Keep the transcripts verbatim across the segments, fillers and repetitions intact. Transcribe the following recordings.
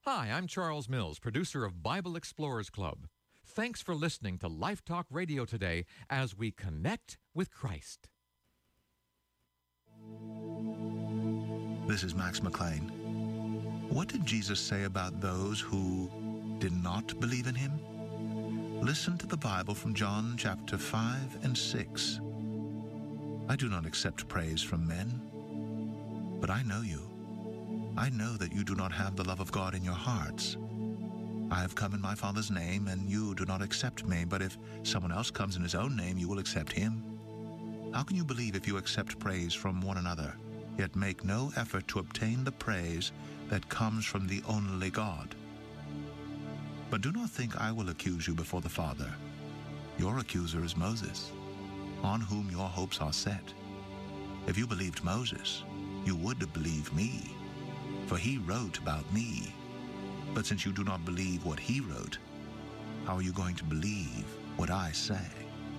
Hi, I'm Charles Mills, producer of Bible Explorers Club. Thanks for listening to Life Talk Radio today as we connect with Christ. This is Max McLean. What did Jesus say about those who did not believe in him? Listen to the Bible from John chapter five and six. I do not accept praise from men, but I know you. I know that you do not have the love of God in your hearts. I have come in my Father's name, and you do not accept me, but if someone else comes in his own name, you will accept him. How can you believe if you accept praise from one another, yet make no effort to obtain the praise that comes from the only God? But do not think I will accuse you before the Father. Your accuser is Moses, on whom your hopes are set. If you believed Moses, you would believe me, for he wrote about me. But since you do not believe what he wrote, how are you going to believe what I say?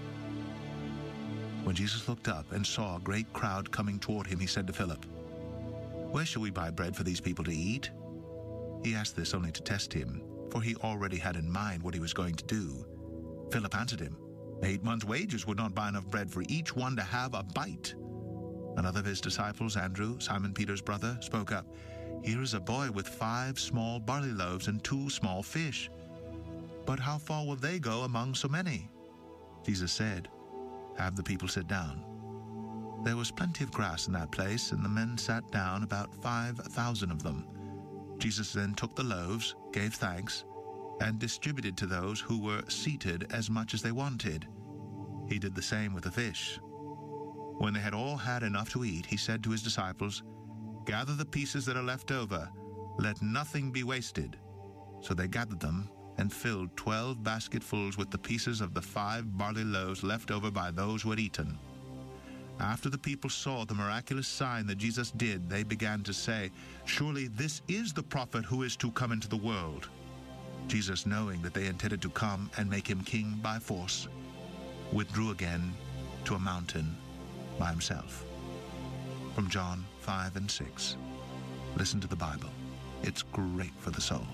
When Jesus looked up and saw a great crowd coming toward him, he said to Philip, "Where shall we buy bread for these people to eat?" He asked this only to test him, for he already had in mind what he was going to do. Philip answered him, "Eight months' wages would not buy enough bread for each one to have a bite." Another of his disciples, Andrew, Simon Peter's brother, spoke up, "Here is a boy with five small barley loaves and two small fish. But how far will they go among so many?" Jesus said, "Have the people sit down." There was plenty of grass in that place, and the men sat down, about five thousand of them. Jesus then took the loaves, gave thanks, and distributed to those who were seated as much as they wanted. He did the same with the fish. When they had all had enough to eat, he said to his disciples, "Gather the pieces that are left over. Let nothing be wasted." So they gathered them and filled twelve basketfuls with the pieces of the five barley loaves left over by those who had eaten. After the people saw the miraculous sign that Jesus did, they began to say, "Surely this is the prophet who is to come into the world." Jesus, knowing that they intended to come and make him king by force, withdrew again to a mountain by himself. From John five and six. Listen to the Bible. It's great for the soul.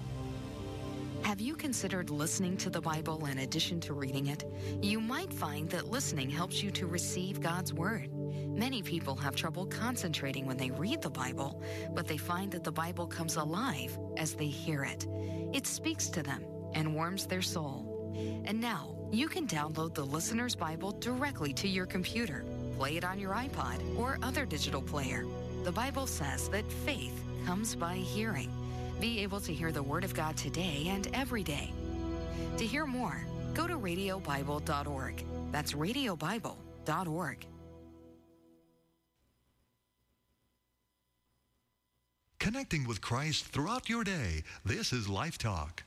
Have you considered listening to the Bible in addition to reading it? You might find that listening helps you to receive God's Word. Many people have trouble concentrating when they read the Bible, but they find that the Bible comes alive as they hear it. It speaks to them and warms their soul. And now, you can download the Listener's Bible directly to your computer, play it on your iPod or other digital player. The Bible says that faith comes by hearing. Be able to hear the Word of God today and every day. To hear more, go to radio bible dot org. That's radio bible dot org. Connecting with Christ throughout your day. This is Life Talk.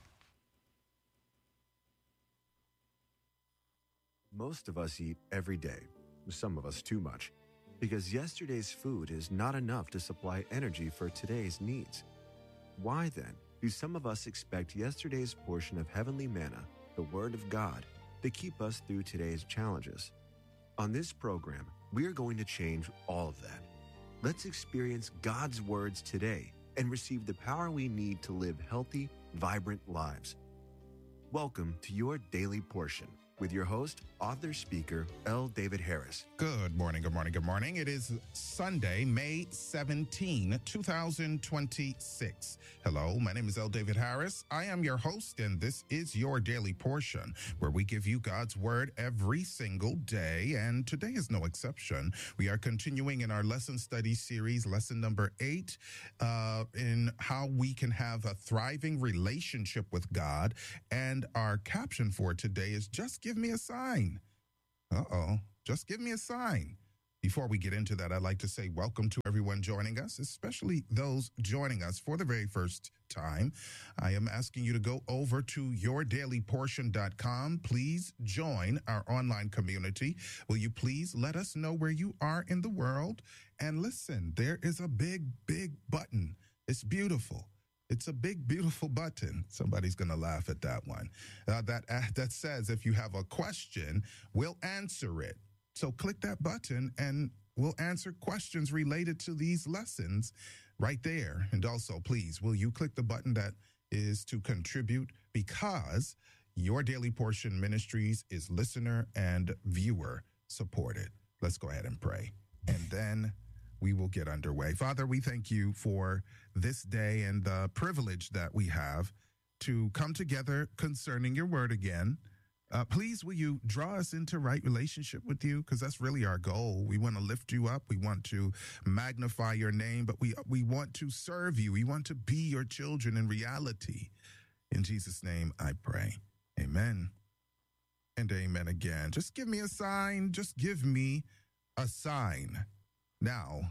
Most of us eat every day, some of us too much, because yesterday's food is not enough to supply energy for today's needs. Why then do some of us expect yesterday's portion of heavenly manna, the Word of God, to keep us through today's challenges? On this program, we are going to change all of that. Let's experience God's words today and receive the power we need to live healthy, vibrant lives. Welcome to your Daily Portion with your host, author, speaker, L. David Harris. Good morning, good morning, good morning. It is Sunday, May seventeenth, twenty twenty-six. Hello, my name is L. David Harris. I am your host, and this is your Daily Portion, where we give you God's Word every single day, and today is no exception. We are continuing in our lesson study series, lesson number eight, uh, in how we can have a thriving relationship with God, and our caption for today is Just Give Me a Sign. Uh-oh. Just give me a sign. Before we get into that, I'd like to say welcome to everyone joining us, especially those joining us for the very first time. I am asking you to go over to your daily portion dot com. Please join our online community. Will you please let us know where you are in the world? And listen, there is a big, big button. It's beautiful. It's a big, beautiful button. Somebody's going to laugh at that one. Uh, that uh, that says if you have a question, we'll answer it. So click that button and we'll answer questions related to these lessons right there. And also, please, will you click the button that is to contribute because Your Daily Portion Ministries is listener and viewer supported. Let's go ahead and pray, and then we will get underway. Father, we thank you for this day and the privilege that we have to come together concerning your word again. Uh, please, will you draw us into right relationship with you? Because that's really our goal. We want to lift you up. We want to magnify your name, but we we want to serve you. We want to be your children in reality. In Jesus' name, I pray. Amen. And amen again. Just give me a sign. Just give me a sign. Now,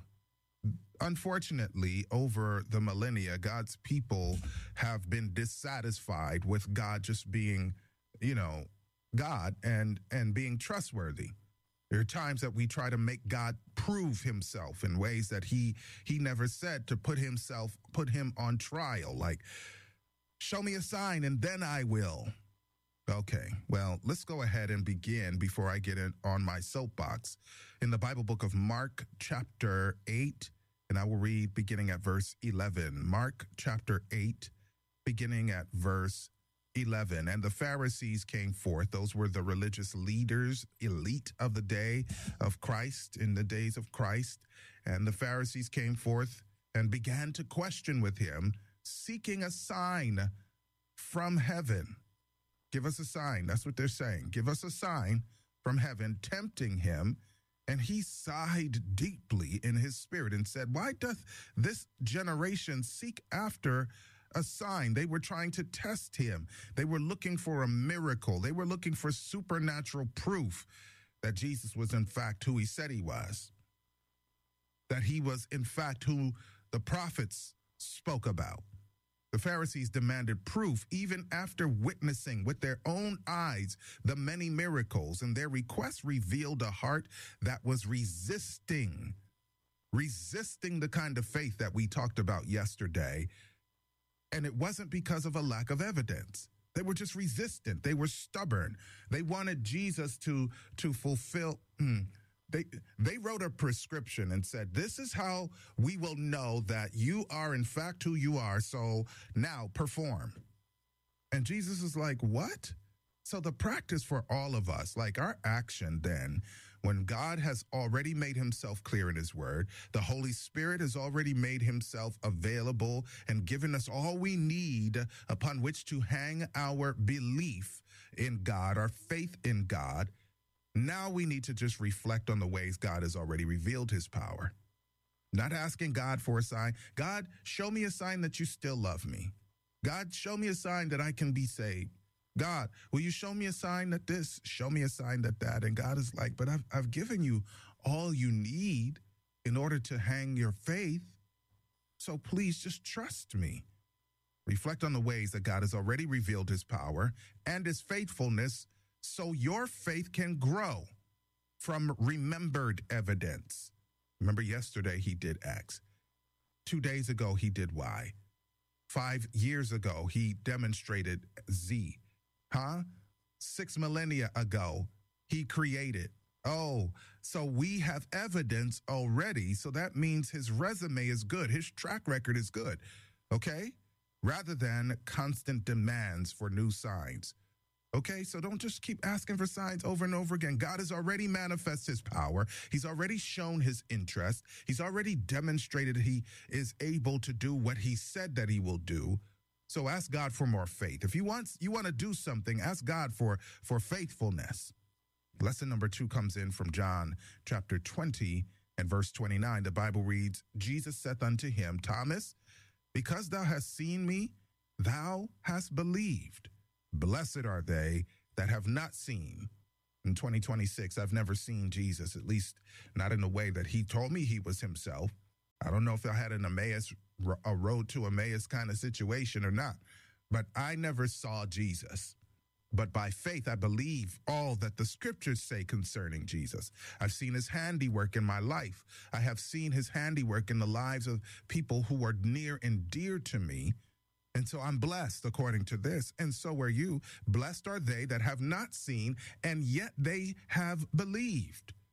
unfortunately, over the millennia, God's people have been dissatisfied with God just being, you know, God and and being trustworthy. There are times that we try to make God prove himself in ways that he he never said, to put himself, put him on trial, like, show me a sign and then I will. Okay, well, let's go ahead and begin before I get in on my soapbox. In the Bible book of Mark chapter eight, and I will read beginning at verse eleven. Mark chapter eight, beginning at verse eleven. And the Pharisees came forth. Those were the religious leaders, elite of the day of Christ, in the days of Christ. And the Pharisees came forth and began to question with him, seeking a sign from heaven. Give us a sign. That's what they're saying. Give us a sign from heaven, tempting him. And he sighed deeply in his spirit and said, why doth this generation seek after a sign? They were trying to test him. They were looking for a miracle. They were looking for supernatural proof that Jesus was in fact who he said he was, that he was in fact who the prophets spoke about. The Pharisees demanded proof even after witnessing with their own eyes the many miracles, and their request revealed a heart that was resisting, resisting the kind of faith that we talked about yesterday. And it wasn't because of a lack of evidence. They were just resistant. They were stubborn. They wanted Jesus to, to fulfill. Mm, They they wrote a prescription and said, this is how we will know that you are in fact who you are, so now perform. And Jesus is like, what? So the practice for all of us, like our action then, when God has already made himself clear in his word, the Holy Spirit has already made himself available and given us all we need upon which to hang our belief in God, our faith in God. Now we need to just reflect on the ways God has already revealed his power. Not asking God for a sign. God, show me a sign that you still love me. God, show me a sign that I can be saved. God, will you show me a sign that this? Show me a sign that that. And God is like, but I've, I've given you all you need in order to hang your faith. So please just trust me. Reflect on the ways that God has already revealed his power and his faithfulness, so your faith can grow from remembered evidence. Remember, yesterday he did X. Two days ago, he did Y. Five years ago, he demonstrated Z. Huh? Six millennia ago, he created. Oh, so we have evidence already. So that means his resume is good. His track record is good. Okay? Rather than constant demands for new signs. Okay, so don't just keep asking for signs over and over again. God has already manifested his power. He's already shown his interest. He's already demonstrated he is able to do what he said that he will do. So ask God for more faith. If you want you want to do something, ask God for, for faithfulness. Lesson number two comes in from John chapter twenty and verse twenty-nine. The Bible reads, Jesus saith unto him, Thomas, because thou hast seen me, thou hast believed. Blessed are they that have not seen. In twenty twenty-six, I've never seen Jesus, at least not in the way that he told me he was himself. I don't know if I had an Emmaus, a road to Emmaus kind of situation or not, but I never saw Jesus. But by faith, I believe all that the scriptures say concerning Jesus. I've seen his handiwork in my life. I have seen his handiwork in the lives of people who are near and dear to me. And so I'm blessed according to this. And so are you. Blessed are they that have not seen, and yet they have believed.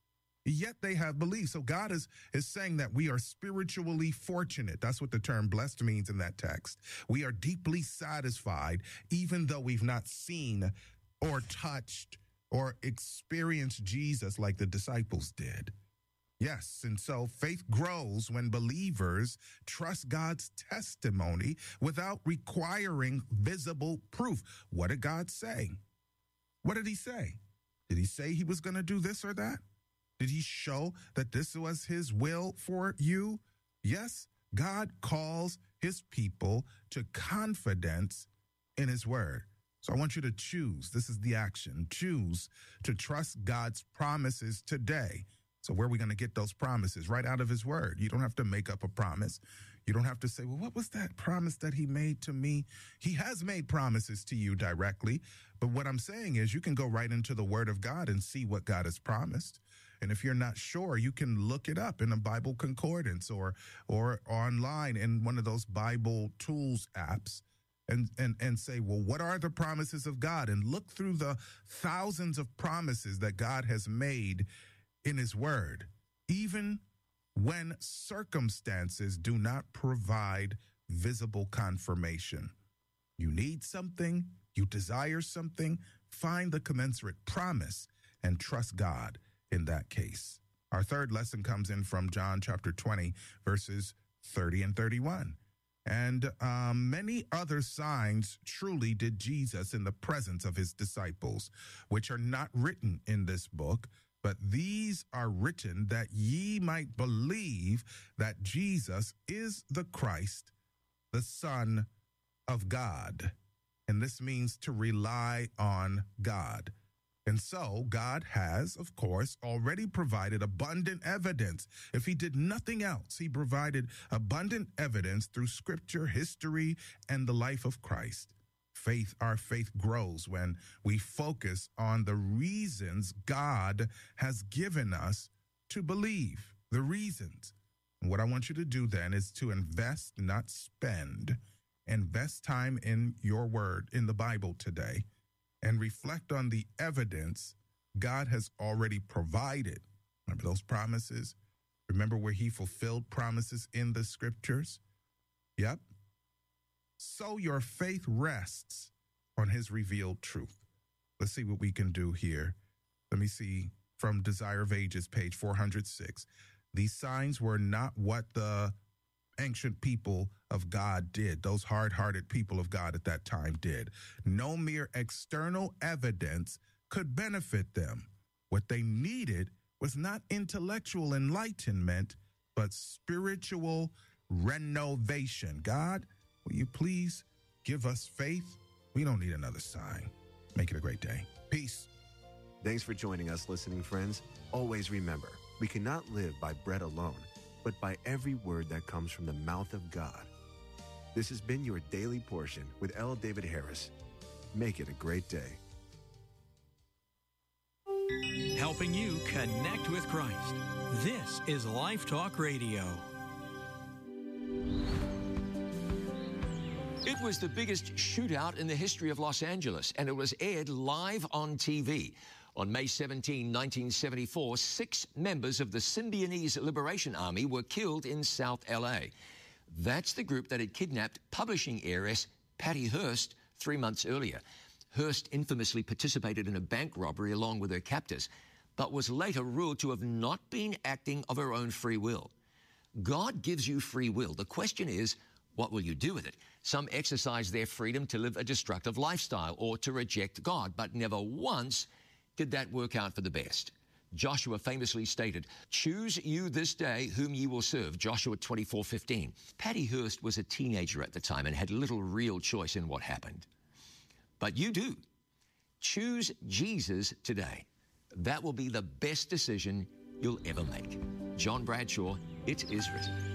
yet they have believed. So God is, is saying that we are spiritually fortunate. That's what the term blessed means in that text. We are deeply satisfied, even though we've not seen or touched or experienced Jesus like the disciples did. Yes, and so faith grows when believers trust God's testimony without requiring visible proof. What did God say? What did he say? Did he say he was going to do this or that? Did he show that this was his will for you? Yes, God calls his people to confidence in his word. So I want you to choose. This is the action. Choose to trust God's promises today. So where are we going to get those promises? Right out of his word. You don't have to make up a promise. You don't have to say, well, what was that promise that he made to me? He has made promises to you directly. But what I'm saying is you can go right into the word of God and see what God has promised. And if you're not sure, you can look it up in a Bible concordance or or online in one of those Bible tools apps and, and, and say, well, what are the promises of God? And look through the thousands of promises that God has made in his word, even when circumstances do not provide visible confirmation. You need something, you desire something, find the commensurate promise and trust God in that case. Our third lesson comes in from John chapter twenty, verses thirty and thirty-one. And um, many other signs truly did Jesus in the presence of his disciples, which are not written in this book, but these are written that ye might believe that Jesus is the Christ, the Son of God. And this means to rely on God. And so God has, of course, already provided abundant evidence. If he did nothing else, he provided abundant evidence through scripture, history, and the life of Christ. Faith, our faith grows when we focus on the reasons God has given us to believe, the reasons. And what I want you to do then is to invest, not spend. Invest time in your word, in the Bible today, and reflect on the evidence God has already provided. Remember those promises? Remember where he fulfilled promises in the scriptures? Yep. So your faith rests on his revealed truth. Let's see what we can do here. Let me see from Desire of Ages, page four hundred six. These signs were not what the ancient people of God did, those hard-hearted people of God at that time did. No mere external evidence could benefit them. What they needed was not intellectual enlightenment, but spiritual renovation. God, will you please give us faith? We don't need another sign. Make it a great day. Peace. Thanks for joining us, listening friends. Always remember, we cannot live by bread alone, but by every word that comes from the mouth of God. This has been your Daily Portion with L. David Harris. Make it a great day. Helping you connect with Christ. This is Life Talk Radio. It was the biggest shootout in the history of Los Angeles, and it was aired live on T V. On May seventeenth, nineteen seventy-four, six members of the Symbionese Liberation Army were killed in South L A. That's the group that had kidnapped publishing heiress Patty Hearst three months earlier. Hearst infamously participated in a bank robbery along with her captors, but was later ruled to have not been acting of her own free will. God gives you free will. The question is, what will you do with it? Some exercise their freedom to live a destructive lifestyle or to reject God, but never once did that work out for the best. Joshua famously stated, "Choose you this day whom ye will serve," Joshua twenty-four fifteen. Patty Hearst was a teenager at the time and had little real choice in what happened. But you do. Choose Jesus today. That will be the best decision you'll ever make. John Bradshaw, It Is Written.